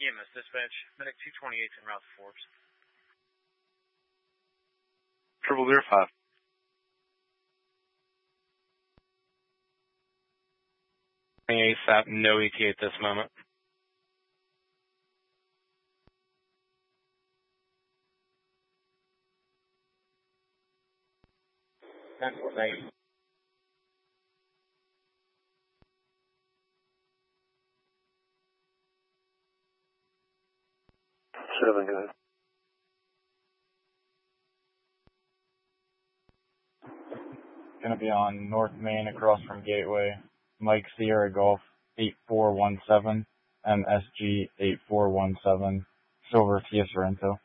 EMS dispatch, medic 228 en route to Forbes. 0005. ASAP, no ETA at this moment. 10-4, Seven, go ahead. Gonna be on North Main across from Gateway. Mike Sierra Golf 8417, MSG 8417, Silver Kia Sorrento.